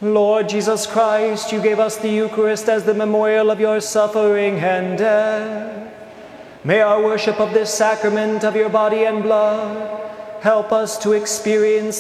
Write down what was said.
Lord Jesus Christ, you gave us the Eucharist as the memorial of your suffering and death. May our worship of this sacrament of your body and blood help us to experience